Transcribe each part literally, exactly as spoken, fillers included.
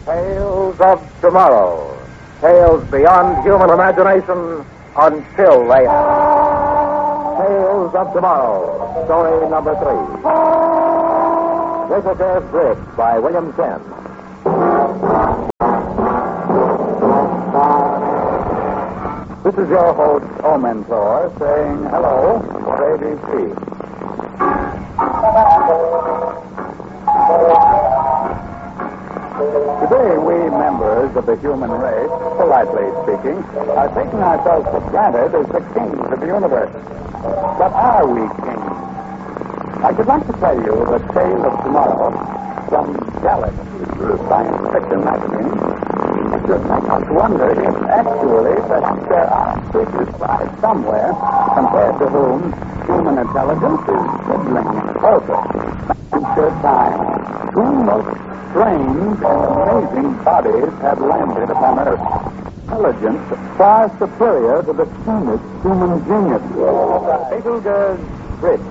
Tales of tomorrow. Tales beyond human imagination until they happen. Tales of tomorrow. Story number three. Visitors Bridge by William Senn. This is your host, O Mentor, saying hello for A B C. Today, we members of the human race, politely speaking, are taking ourselves for granted as the kings of the universe. But are we kings? I should like to tell you the tale of tomorrow from Galaxy, science fiction magazine. It should make us wonder if actually perhaps there are creatures alive somewhere compared to whom human intelligence is middling and closer. Future time, two most strange and amazing bodies have landed upon Earth. Intelligence far superior to the keenest human genius. Betelgeuse Bridge.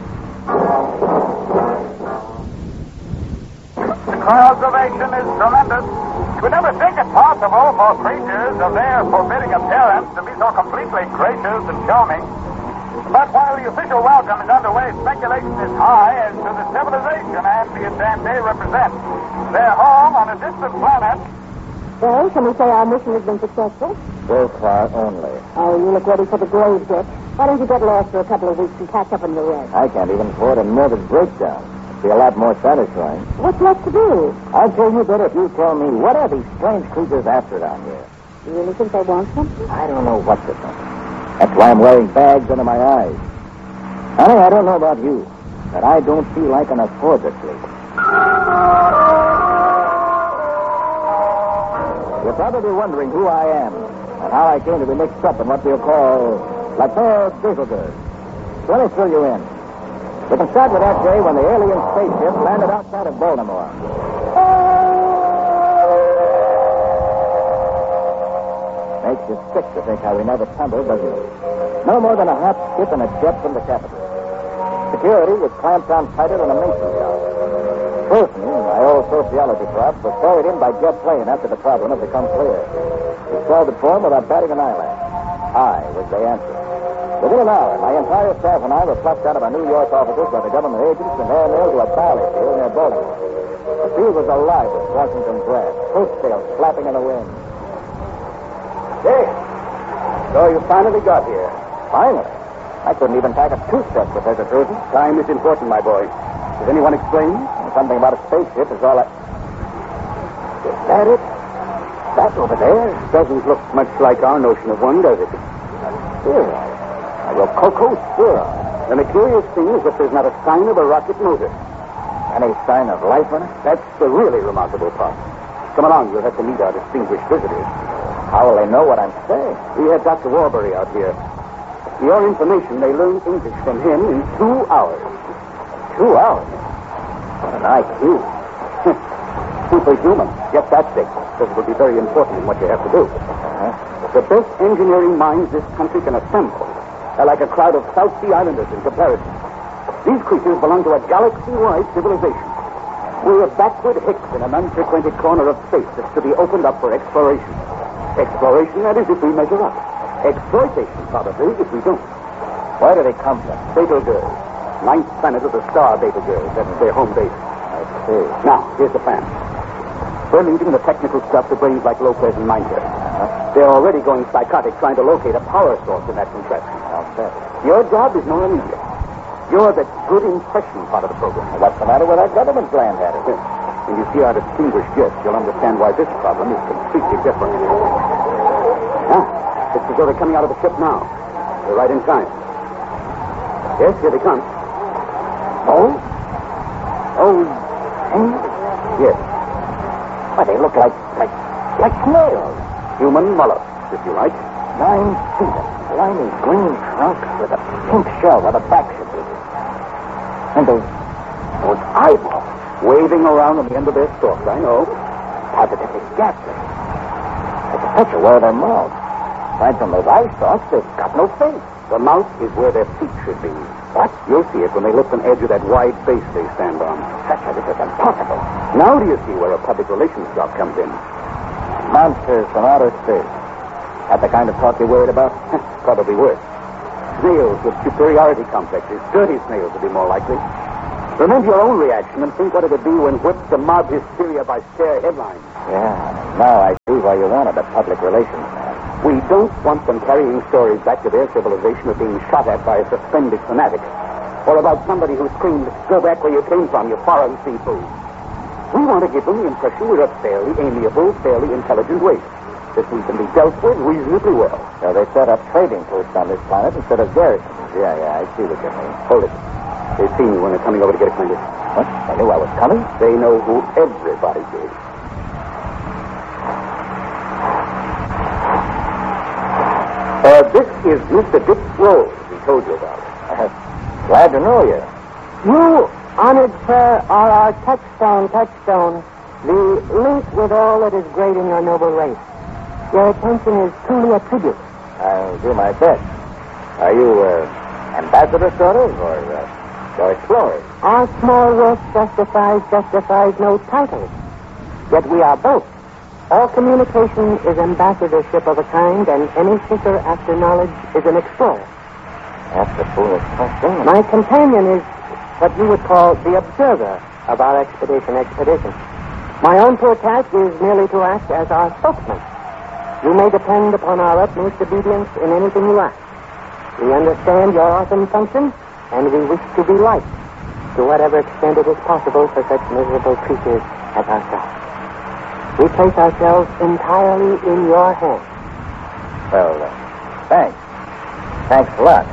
Observation is tremendous. You would never think it possible for creatures of their forbidding appearance to be so completely gracious and charming. But while the official welcome is underway, speculation is high as to the civilization and the advance they represent. Their home on a distant planet. Well, can we say our mission has been successful? So far only. Oh, you look ready for the grave, Dick. Why don't you get lost for a couple of weeks and catch up on your rest? I can't even afford a nervous breakdown. It'd be a lot more satisfying. What's left to do? I'd tell you better if you tell me, what are these strange creatures after down here? You really think they want something? I don't know what to think. That's why I'm wearing bags under my eyes. Honey, I don't know about you, but I don't feel I can afford to sleep. You're probably wondering who I am and how I came to be mixed up in what we'll call La Terre Betelgeuse. So let me fill you in. We can start with that day when the alien spaceship landed outside of Baltimore. Makes you sick to think how we never tumbled, doesn't it? No more than a hop, skip, and a jet from the capital. Security was clamped down tighter than a mason shop. Personally, my old sociology prof was ferried in by jet plane after the problem had become clear. He solved it for him without batting an eyelash. I was the answer. Within an hour, my entire staff and I were plucked out of our New York offices by the government agents and airmailed to a barley field near Baltimore. The field was alive with Washington grass, coattails flapping in the wind. Hey, so you finally got here. Finally? I couldn't even pack a two-step, Professor Truson. Time is important, my boy. Does anyone explain? Something about a spaceship is all I... Is that it? That over there? Doesn't look much like our notion of one, does it? A spheroid. A Rococo spheroid. And the curious thing is that there's not a sign of a rocket motor. Any sign of life on it? That's the really remarkable part. Come along, you'll have to meet our distinguished visitors. How will they know what I'm saying? We had Doctor Warbury out here. For your information, they learned English from him in two hours. Two hours? What an I Q. Superhuman. Get that thing, because it will be very important in what you have to do. Uh-huh. The best engineering minds this country can assemble are like a crowd of South Sea Islanders in comparison. These creatures belong to a galaxy-wide civilization. We're a backward hicks in an unfrequented corner of space that's to be opened up for exploration. Exploration, that is, if we measure up. Exploitation, probably, if we don't. Where do they come from? Betelgeuse. Ninth planet of the star Betelgeuse. That's their home base. I see. Now, here's the plan. We're leaving the technical stuff to brains like Lopez and Minder. Uh-huh. They're already going psychotic trying to locate a power source in that contraption. I'll bet. Your job is more immediate. You're the good impression part of the program. Well, what's the matter with that government grand at it? When you see our distinguished guests, you'll understand why this problem is completely different. Ah, it's as though they're coming out of the ship now. They're right in time. Yes, here they come. Oh? Oh, and? Yes. Why, they look like, like, like snails. Human mollusks, if you like. Nine feet of slimy green trunk with a pink shell where the back should be. And those, those eyeballs waving around on the end of their stalks, I know. Positively ghastly. There's a picture where their mouths. Aside from those eye stalks, they've got no face. The mouth is where their feet should be. What? You'll see it when they lift an edge of that wide base they stand on. Such a this is impossible. Now do you see where a public relations job comes in? Monsters from outer space. That the kind of talk you're worried about? Probably worse. Snails with superiority complexes. Dirty snails would be more likely. Remember your own reaction and think what it would be when whipped to mob hysteria by scare headlines. Yeah, now I see why you wanted a public relations man. We don't want them carrying stories back to their civilization of being shot at by a suspended fanatic. Or about somebody who screamed, go back where you came from, you foreign seafood. We want to give them the impression we're a fairly amiable, fairly intelligent race. That we can be dealt with reasonably well. So they set up trading posts on this planet instead of garrisons. Yeah, yeah, I see what you mean. Hold it. They see me when they're coming over to get acquainted. What? They knew I was coming? They know who everybody is. Uh, this is Mister Dick Rose, he told you about. Uh, glad to know you. You, honored sir, are our touchstone, touchstone, the link with all that is great in your noble race. Your attention is truly a tribute. I'll do my best. Are you, uh, ambassador sort of, or, uh... Go explorers. Our small work justifies, justifies no title. Yet we are both. All communication is ambassadorship of a kind, and any seeker after knowledge is an explorer. That's a foolish question. My companion is what you would call the observer of our expedition expedition. My own poor task is merely to act as our spokesman. You may depend upon our utmost obedience in anything you ask. We understand your awesome function, and we wish to be liked to whatever extent it is possible for such miserable creatures as ourselves. We place ourselves entirely in your hands. Well, uh, thanks. Thanks a lot.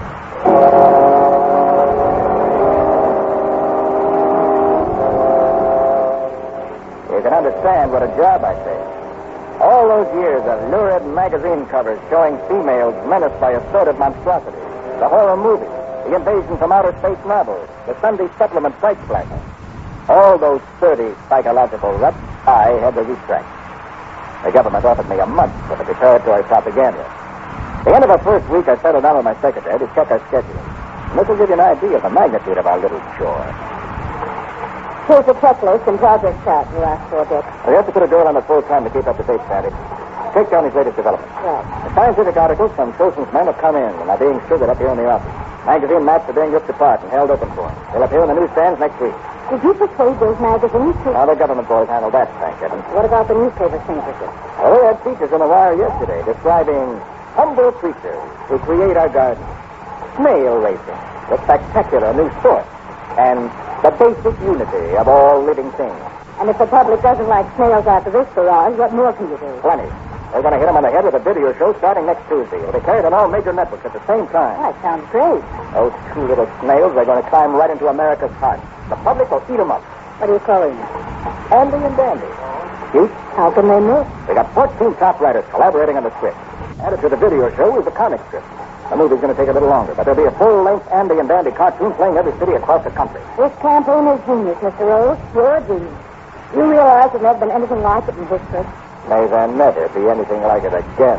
You can understand what a job I say. All those years of lurid magazine covers showing females menaced by assorted monstrosities, the horror movies, the invasion from outer space novels, the Sunday supplement price flashing. All those thirty psychological ruts I had to restrain. The government offered me a month for the preparatory propaganda. At the end of the first week, I settled down with my secretary to check our schedule. And this will give you an idea of the magnitude of our little chore. Here's a checklist and progress chart you asked for, Dick. We have to put a girl on the full time to keep up to date, Sandy. Take down these latest developments. Right. The scientific articles from Cosen's men have come in and are being sugared up here in the office. Magazine maps are being ripped apart and held open for them. They'll appear in the newsstands next week. Did you persuade those magazines to... Now, the government boys handle that, thank heaven. What about the newspaper censorship? Well, they had features in the wire yesterday describing humble creatures who create our gardens, snail racing, the spectacular new sport, and the basic unity of all living things. And if the public doesn't like snails after this barrage, what more can you do? Plenty. We're going to hit them on the head with a video show starting next Tuesday. It'll be carried on all major networks at the same time. That sounds great. Those two little snails are going to climb right into America's heart. The public will eat them up. What do you call them? Andy and Dandy. Cute. How can they miss? They got fourteen top writers collaborating on the script. Added to the video show is the comic strip. The movie's going to take a little longer, but there'll be a full-length Andy and Dandy cartoon playing every city across the country. This campaign is genius, Mister Rose. You're a genius. You realize there's never been anything like it in history. May there never be anything like it again.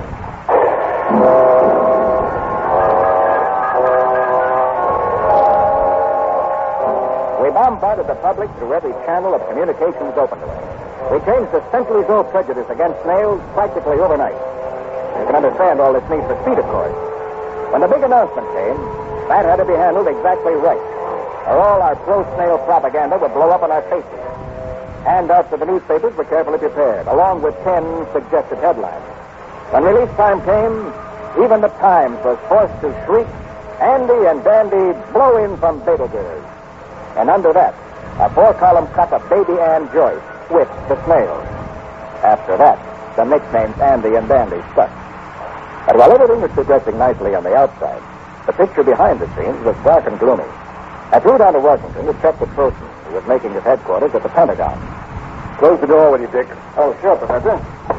We bombarded the public through every channel of communications open to us. We changed the centuries-old prejudice against snails practically overnight. You can understand all this means for speed, of course. When the big announcement came, that had to be handled exactly right, or all our pro-snail propaganda would blow up in our faces. Handouts to the newspapers were carefully prepared, along with ten suggested headlines. When release time came, even the Times was forced to shriek, Andy and Dandy blow in from Betelgeuse. And under that, a four-column cut of Baby Ann Joyce with the snails. After that, the nicknames Andy and Dandy stuck. But while everything was progressing nicely on the outside, the picture behind the scenes was dark and gloomy. I flew down to Washington to check with Croson, who was making his headquarters at the Pentagon. Close the door, will you, Dick? Oh, sure, Professor.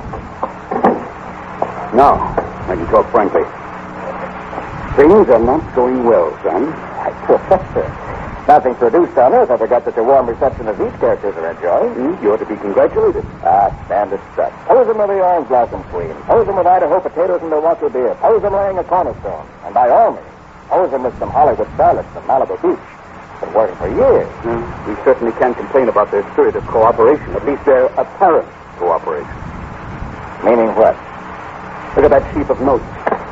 Now, I can talk frankly. Things are not going well, son. Professor, nothing produced on Earth ever got such a warm reception as these characters are enjoying. Hmm? You ought to be congratulated. Ah, standard stuff. Pose them with the orange blossom queen. Pose them with Idaho potatoes and Milwaukee beer. Pose them laying a cornerstone. And by all means, posing with some Hollywood starlets from Malibu Beach. Been working for years. Mm, we certainly can't complain about their spirit of cooperation, at least their apparent cooperation. Meaning what? Look at that sheaf of notes.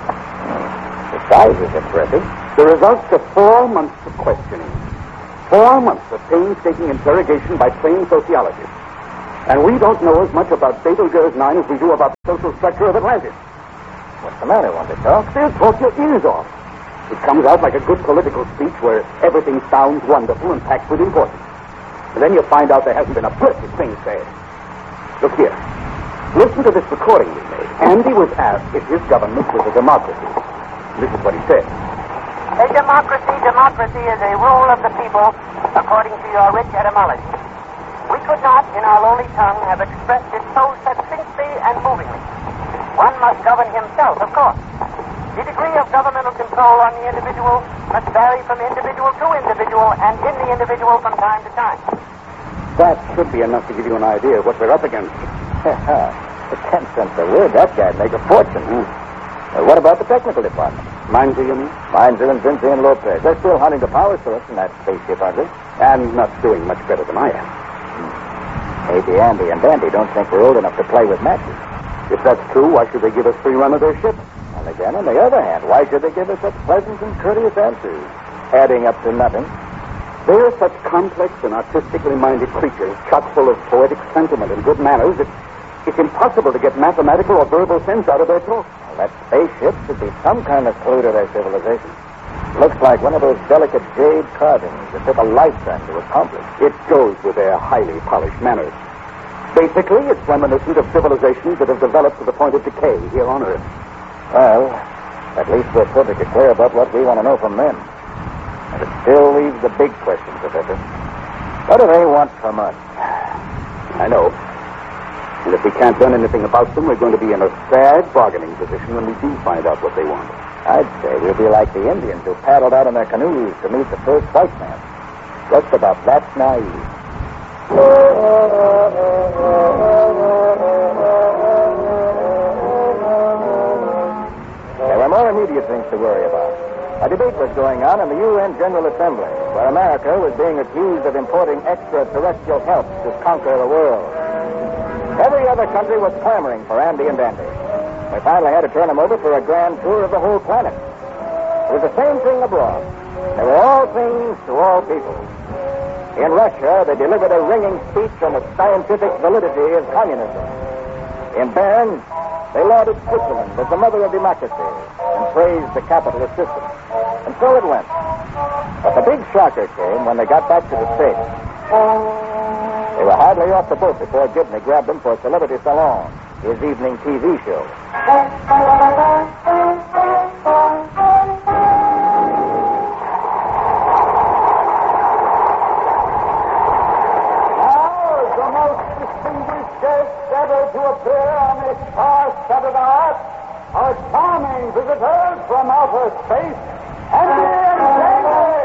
The size is impressive. The results of four months of questioning. Four months of painstaking interrogation by trained sociologists. And we don't know as much about Betelgeuse nine as we do about the social structure of Atlantis. What's the matter, won't they talk? They'll talk your ears off. It comes out like a good political speech where everything sounds wonderful and packed with importance. And then you find out there hasn't been a perfect thing said. Look here. Listen to this recording we made. Andy was asked if his government was a democracy. This is what he said. A democracy, democracy is a rule of the people according to your rich etymology. We could not, in our lowly tongue, have expressed it so succinctly and movingly. One must govern himself, of course. The degree of governmental control on the individual must vary from individual to individual and in the individual from time to time. That should be enough to give you an idea of what we're up against. For ten cents a word, that guy'd make a fortune. Mm. Well, what about the technical department? Mainzer, you mean? Mainzer and Vinci and Lopez. They're still hunting the power source in that spaceship, aren't they? And not doing much better than I am. Maybe Andy and Andy don't think we're old enough to play with matches. If that's true, why should they give us free run of their ship? And again, on the other hand, why should they give us such pleasant and courteous answers, adding up to nothing? They're such complex and artistically minded creatures, chock full of poetic sentiment and good manners, that it's impossible to get mathematical or verbal sense out of their talk. Well, that spaceship should be some kind of clue to their civilization. Looks like one of those delicate jade carvings that took a lifetime to accomplish. It goes with their highly polished manners. Basically, it's reminiscent of civilizations that have developed to the point of decay here on Earth. Well, at least we're perfectly clear about what we want to know from them. And it still leaves the big question, Professor. What do they want from us? I know. And if we can't learn anything about them, we're going to be in a sad bargaining position when we do find out what they want. I'd say we'll be like the Indians who paddled out in their canoes to meet the first white man. Just about that naive. There were more immediate things to worry about. A debate was going on in the U N General Assembly, where America was being accused of importing extraterrestrial help to conquer the world. Every other country was clamoring for Andy and Andy. We finally had to turn them over for a grand tour of the whole planet. It was the same thing abroad. They were all things to all people. In Russia, they delivered a ringing speech on the scientific validity of communism. In Bern, they lauded Switzerland as the mother of democracy and praised the capitalist system. And so it went. But the big shocker came when they got back to the States. They were hardly off the boat before Gibney grabbed them for Celebrity Salon, his evening T V show. Our charming visitors from outer space, Andy and David.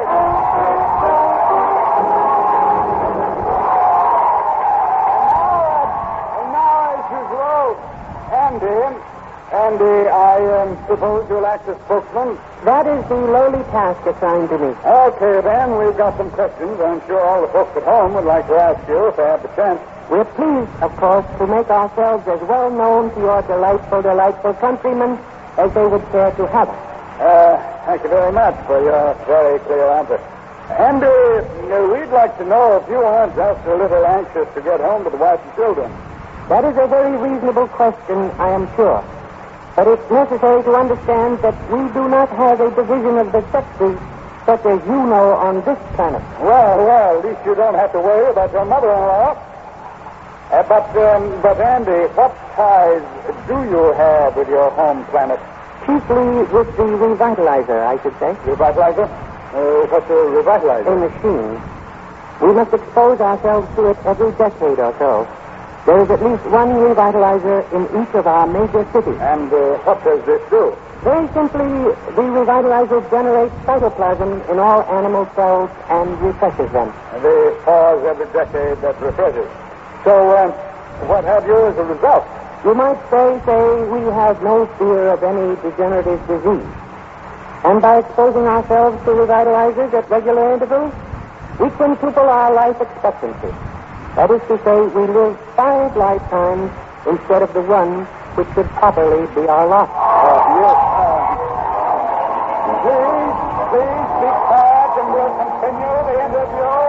And now, as usual, Andy, Andy, I um, suppose you'll act as spokesman. That is the lowly task assigned to me. Okay, then, we've got some questions I'm sure all the folks at home would like to ask you if they have the chance. We're pleased, of course, to make ourselves as well known to your delightful, delightful countrymen as they would care to have us. Uh, thank you very much for your very clear answer. Andy, uh, we'd like to know if you aren't just a little anxious to get home to the wife and children. That is a very reasonable question, I am sure. But it's necessary to understand that we do not have a division of the sexes such as you know on this planet. Well, well, at least you don't have to worry about your mother-in-law. Uh, but, um, but Andy, what ties do you have with your home planet? Chiefly with the revitalizer, I should say. Revitalizer? Uh, what's a revitalizer? A machine. We must expose ourselves to it every decade or so. There is at least one revitalizer in each of our major cities. And uh, what does this do? Very simply, the revitalizer generates cytoplasm in all animal cells and refreshes them. And they pause every decade that refreshes. So, um, what have you as a result? You might say, say, we have no fear of any degenerative disease. And by exposing ourselves to revitalizers at regular intervals, we quintuple our life expectancy. That is to say, we live five lifetimes instead of the one which should properly be our lot. Uh, yes, uh, please, please be quiet and we'll continue the interview.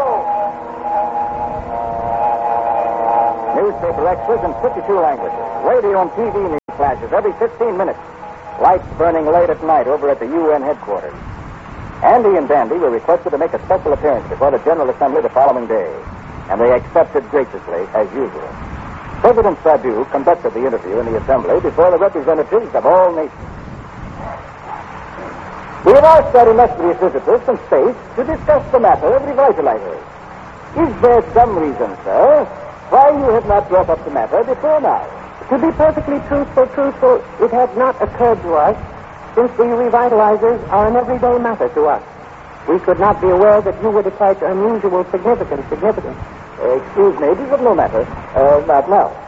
Newspaper extras in fifty-two languages. Radio and T V news flashes every fifteen minutes. Lights burning late at night over at the U N headquarters. Andy and Dandy were requested to make a special appearance before the General Assembly the following day, and they accepted graciously, as usual. President Sadu conducted the interview in the Assembly before the representatives of all nations. We have asked our illustrious visitors from space to discuss the matter of revitalizers. Is there some reason, sir, why you have not brought up the matter before now? To be perfectly truthful, truthful, it had not occurred to us, since the revitalizers are an everyday matter to us. We could not be aware that you would attach unusual significance, significance. Uh, excuse me, it is of no matter. Uh, not now.